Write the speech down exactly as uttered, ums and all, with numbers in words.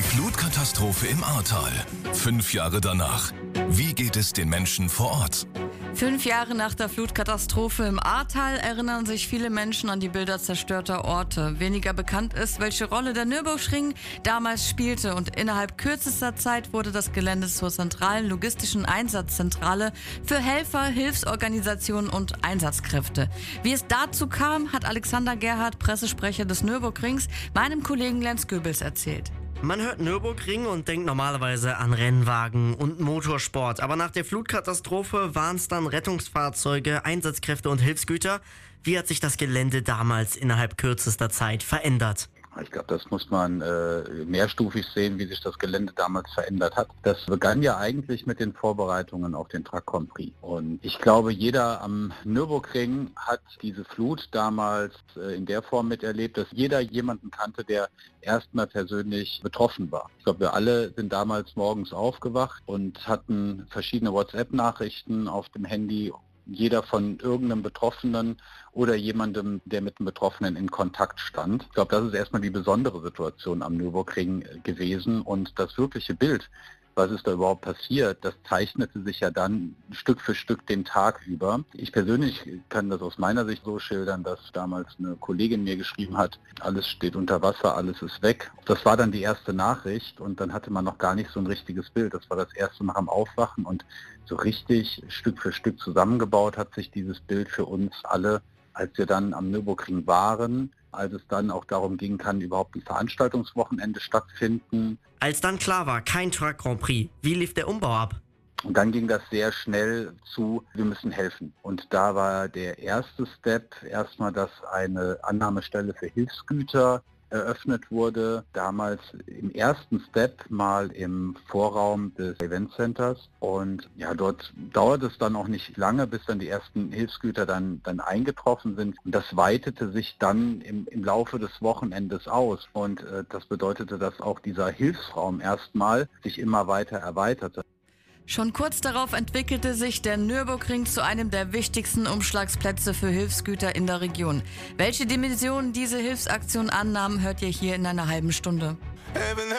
Flutkatastrophe im Ahrtal. Fünf Jahre danach. Wie geht es den Menschen vor Ort? Fünf Jahre nach der Flutkatastrophe im Ahrtal erinnern sich viele Menschen an die Bilder zerstörter Orte. Weniger bekannt ist, welche Rolle der Nürburgring damals spielte, und innerhalb kürzester Zeit wurde das Gelände zur zentralen logistischen Einsatzzentrale für Helfer, Hilfsorganisationen und Einsatzkräfte. Wie es dazu kam, hat Alexander Gerhardt, Pressesprecher des Nürburgrings, meinem Kollegen Lenz Goebbels erzählt. Man hört Nürburgring und denkt normalerweise an Rennwagen und Motorsport. Aber nach der Flutkatastrophe waren es dann Rettungsfahrzeuge, Einsatzkräfte und Hilfsgüter. Wie hat sich das Gelände damals innerhalb kürzester Zeit verändert? Ich glaube, das muss man äh, mehrstufig sehen, wie sich das Gelände damals verändert hat. Das begann ja eigentlich mit den Vorbereitungen auf den Truck Grand Prix. Und ich glaube, jeder am Nürburgring hat diese Flut damals äh, in der Form miterlebt, dass jeder jemanden kannte, der erstmal persönlich betroffen war. Ich glaube, wir alle sind damals morgens aufgewacht und hatten verschiedene WhatsApp-Nachrichten auf dem Handy. Jeder von irgendeinem Betroffenen oder jemandem, der mit einem Betroffenen in Kontakt stand. Ich glaube, das ist erstmal die besondere Situation am Nürburgring gewesen. Und das wirkliche Bild, was ist da überhaupt passiert, das zeichnete sich ja dann Stück für Stück den Tag über. Ich persönlich kann das aus meiner Sicht so schildern, dass damals eine Kollegin mir geschrieben hat, alles steht unter Wasser, alles ist weg. Das war dann die erste Nachricht und dann hatte man noch gar nicht so ein richtiges Bild. Das war das erste nach dem Aufwachen und so richtig Stück für Stück zusammengebaut hat sich dieses Bild für uns alle, als wir dann am Nürburgring waren, als es dann auch darum ging, kann überhaupt ein Veranstaltungswochenende stattfinden. Als dann klar war, kein Truck Grand Prix, wie lief der Umbau ab? Und dann ging das sehr schnell zu, wir müssen helfen. Und da war der erste Step erstmal, dass eine Annahmestelle für Hilfsgüter eröffnet wurde, damals im ersten Step mal im Vorraum des Event Centers. Und ja, dort dauert es dann auch nicht lange, bis dann die ersten Hilfsgüter dann, dann eingetroffen sind. Und das weitete sich dann im, im Laufe des Wochenendes aus. Und äh, das bedeutete, dass auch dieser Hilfsraum erstmal sich immer weiter erweiterte. Schon kurz darauf entwickelte sich der Nürburgring zu einem der wichtigsten Umschlagsplätze für Hilfsgüter in der Region. Welche Dimensionen diese Hilfsaktion annahm, hört ihr hier in einer halben Stunde.